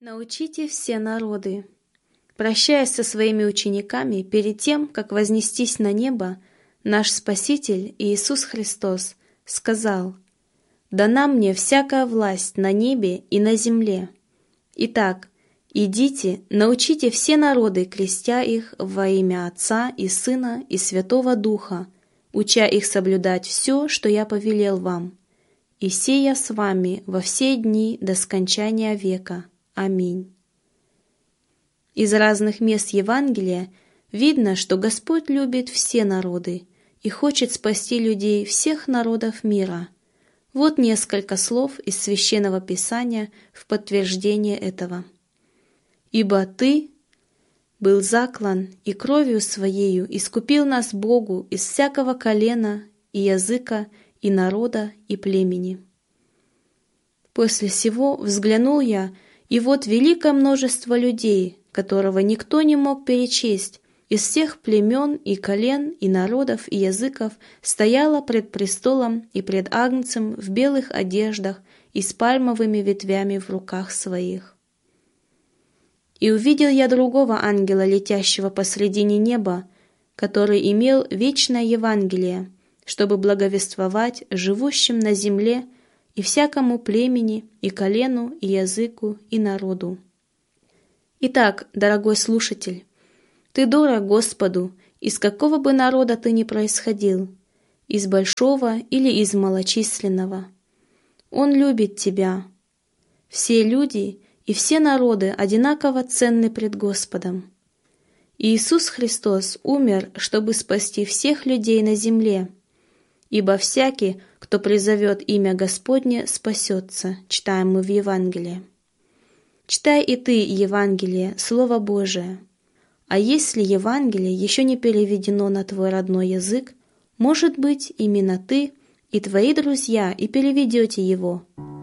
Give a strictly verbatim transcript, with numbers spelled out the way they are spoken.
Научите все народы. Прощаясь со своими учениками перед тем, как вознестись на небо, наш Спаситель Иисус Христос сказал: «Дана мне всякая власть на небе и на земле. Итак, идите, научите все народы, крестя их во имя Отца и Сына и Святого Духа, уча их соблюдать все, что я повелел вам. И сея с вами во все дни до скончания века. Аминь». Из разных мест Евангелия видно, что Господь любит все народы и хочет спасти людей всех народов мира. Вот несколько слов из Священного Писания в подтверждение этого. «Ибо Ты был заклан и кровью Своею искупил нас Богу из всякого колена и языка и народа и племени». После сего взглянул я, и вот великое множество людей, которого никто не мог перечесть, из всех племен и колен и народов и языков, стояло пред престолом и пред Агнцем в белых одеждах и с пальмовыми ветвями в руках своих. И увидел я другого ангела, летящего посредине неба, который имел вечное Евангелие, чтобы благовествовать живущим на земле и всякому племени, и колену, и языку, и народу. Итак, дорогой слушатель, ты дорог Господу, из какого бы народа ты ни происходил, из большого или из малочисленного. Он любит тебя. Все люди и все народы одинаково ценны пред Господом. Иисус Христос умер, чтобы спасти всех людей на земле, ибо всякий, кто призовет имя Господне, спасется, читаем мы в Евангелии. Читай и ты Евангелие, Слово Божие. А если Евангелие еще не переведено на твой родной язык, может быть, именно ты и твои друзья и переведете его.